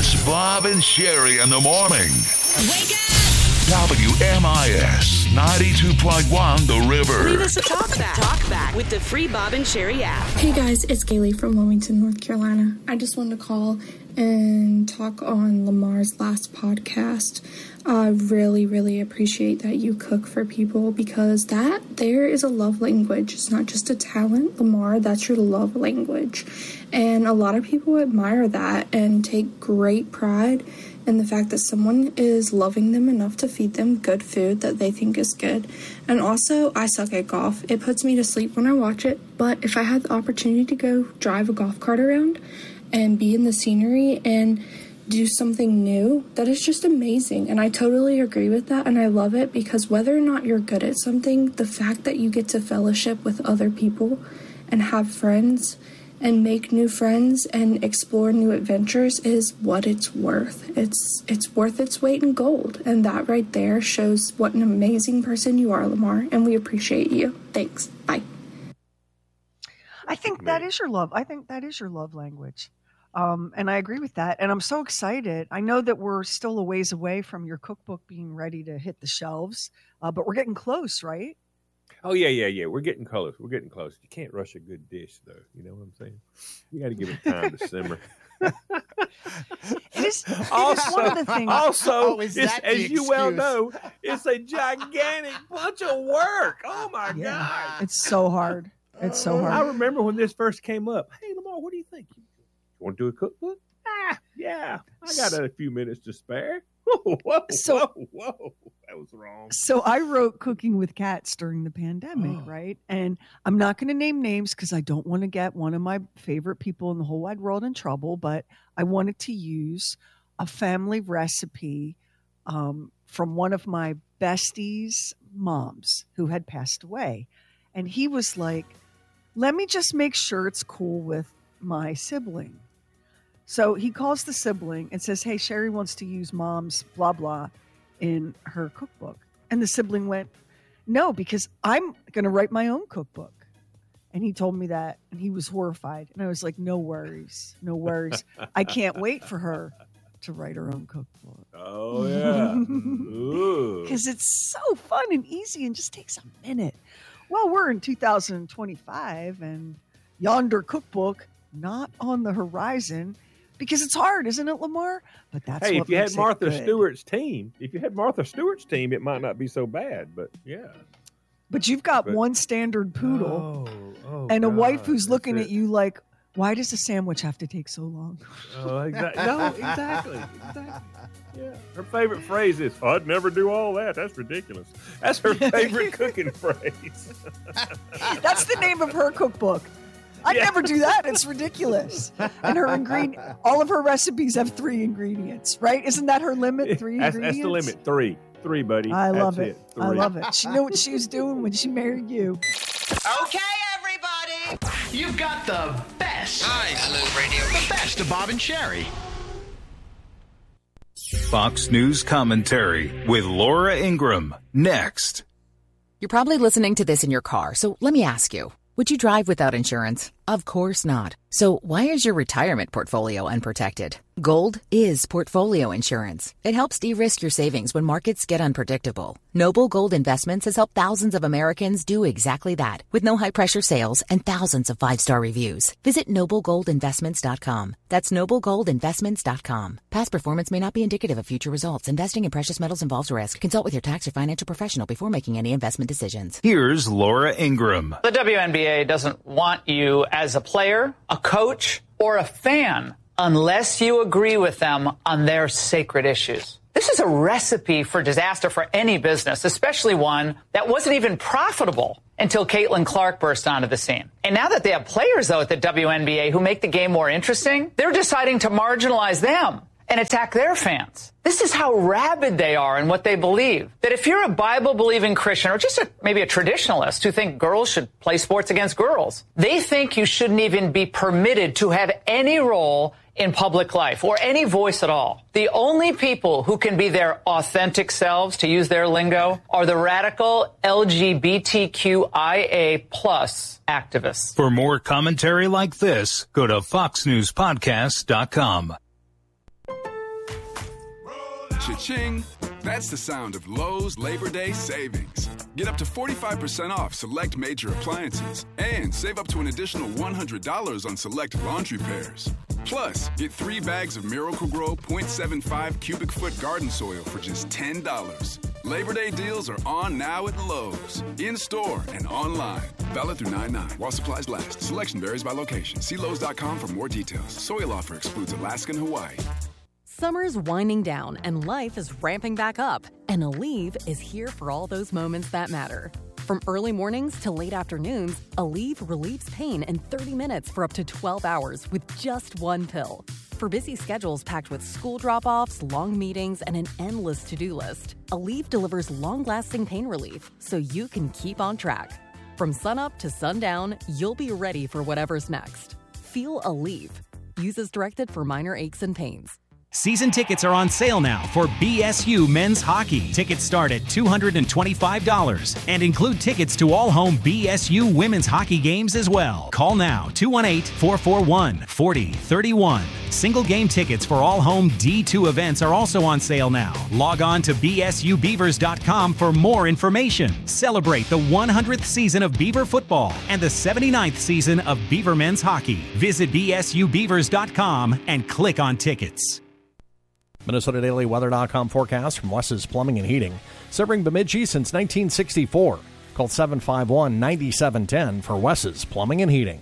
It's Bob and Sherry in the morning. Wake up! WMIS 92.1 The River. Leave us a talk back with the free Bob and Sherry app. Hey guys, it's Gailey from Wilmington, North Carolina. I just wanted to call and talk on Lamar's last podcast. I really appreciate that you cook for people, because that there is a love language. It's not just a talent, Lamar, that's your love language. And a lot of people admire that and take great pride in the fact that someone is loving them enough to feed them good food that they think is good. And also, I suck at golf. It puts me to sleep when I watch it, but if I had the opportunity to go drive a golf cart around and be in the scenery and do something new, that is just amazing. And I totally agree with that, and I love it, because whether or not you're good at something, the fact that you get to fellowship with other people and have friends and make new friends and explore new adventures is what it's worth. It's worth its weight in gold, and that right there shows what an amazing person you are, Lamar, and we appreciate you. Thanks. Bye. I think that is your love. I think that is your love language. And I agree with that. And I'm so excited. I know that we're still a ways away from your cookbook being ready to hit the shelves, but we're getting close, right? Oh, yeah. We're getting close. You can't rush a good dish, though. You know what I'm saying? You got to give it time to simmer. It is one of the things. Also, as you well know, it's a gigantic bunch of work. Oh, my God. It's so hard. I remember when this first came up. Hey, Lamar, what do you think? You want to do a cookbook? Yeah. I got a few minutes to spare. Whoa. That was wrong. So I wrote Cooking with Cats during the pandemic, right? And I'm not going to name names because I don't want to get one of my favorite people in the whole wide world in trouble, but I wanted to use a family recipe from one of my besties' moms who had passed away. And he was like, let me just make sure it's cool with my sibling. So he calls the sibling and says, hey, Sherry wants to use mom's blah, blah in her cookbook. And the sibling went, no, because I'm going to write my own cookbook. And he told me that, and he was horrified. And I was like, no worries. I can't wait for her to write her own cookbook. Oh, yeah. Because it's so fun and easy and just takes a minute. Well, we're in 2025, and yonder cookbook not on the horizon. Because it's hard, isn't it, Lamar? But that's hey, what if you had makes Martha it good. Stewart's team, it might not be so bad. But yeah. But you've got one standard poodle and a wife who's looking at you like, why does the sandwich have to take so long? Oh, exactly. No, exactly. Yeah. Her favorite phrase is, I'd never do all that. That's ridiculous. That's her favorite cooking phrase. That's the name of her cookbook. I'd never do that. It's ridiculous. And her all of her recipes have 3 ingredients, right? Isn't that her limit? 3 ingredients? That's the limit. 3. 3, buddy. I love it. 3. I love it. She knew what she was doing when she married you. Okay, everybody. You've got the best. Hello, radio. The best of Bob and Sherry. Fox News commentary with Laura Ingraham. Next. You're probably listening to this in your car, so let me ask you. Would you drive without insurance? Of course not. So why is your retirement portfolio unprotected? Gold is portfolio insurance. It helps de-risk your savings when markets get unpredictable. Noble Gold Investments has helped thousands of Americans do exactly that, with no high-pressure sales and thousands of 5-star reviews. Visit NobleGoldInvestments.com. That's NobleGoldInvestments.com. Past performance may not be indicative of future results. Investing in precious metals involves risk. Consult with your tax or financial professional before making any investment decisions. Here's Laura Ingraham. The WNBA doesn't want you as a player, a coach, or a fan unless you agree with them on their sacred issues. This is a recipe for disaster for any business, especially one that wasn't even profitable until Caitlin Clark burst onto the scene. And now that they have players, though, at the WNBA who make the game more interesting, they're deciding to marginalize them and attack their fans. This is how rabid they are in what they believe. That if you're a Bible-believing Christian or just maybe a traditionalist who think girls should play sports against girls, they think you shouldn't even be permitted to have any role in public life or any voice at all. The only people who can be their authentic selves, to use their lingo, are the radical LGBTQIA+ activists. For more commentary like this, go to foxnewspodcast.com. Cha-ching! That's the sound of Lowe's Labor Day savings. Get up to 45% off select major appliances and save up to an additional $100 on select laundry pairs. Plus, get 3 bags of Miracle-Gro 0.75 cubic foot garden soil for just $10. Labor Day deals are on now at Lowe's, in-store and online. Valid through 9/9 while supplies last. Selection varies by location. See Lowe's.com for more details. Soil offer excludes Alaska and Hawaii. Summer's winding down and life is ramping back up. And Aleve is here for all those moments that matter. From early mornings to late afternoons, Aleve relieves pain in 30 minutes for up to 12 hours with just one pill. For busy schedules packed with school drop-offs, long meetings, and an endless to-do list, Aleve delivers long-lasting pain relief so you can keep on track. From sunup to sundown, you'll be ready for whatever's next. Feel Aleve. Use as directed for minor aches and pains. Season tickets are on sale now for BSU men's hockey. Tickets start at $225 and include tickets to all home BSU women's hockey games as well. Call now, 218-441-4031. Single game tickets for all home D2 events are also on sale now. Log on to bsubeavers.com for more information. Celebrate the 100th season of Beaver football and the 79th season of Beaver men's hockey. Visit bsubeavers.com and click on tickets. MinnesotaDailyWeather.com forecast from Wes's Plumbing and Heating. Serving Bemidji since 1964. Call 751-9710 for Wes's Plumbing and Heating.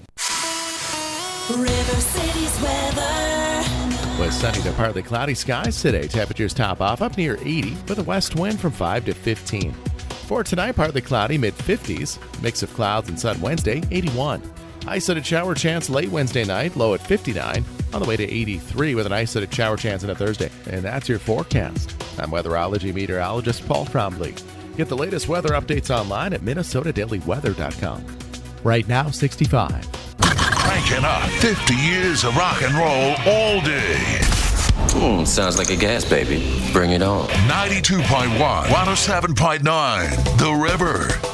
River City's weather. With sunny to partly cloudy skies today. Temperatures top off up near 80 with a west wind from 5 to 15. For tonight, partly cloudy, mid-50s. Mix of clouds and sun Wednesday, 81. Isolated shower chance late Wednesday night, low at 59. On the way to 83 with an isolated shower chance on a Thursday. And that's your forecast. I'm weatherology meteorologist Paul Trombley. Get the latest weather updates online at MinnesotaDailyWeather.com. Right now, 65. Cranking up 50 years of rock and roll all day. Sounds like a gas, baby. Bring it on. 92.1, 107.9, The River.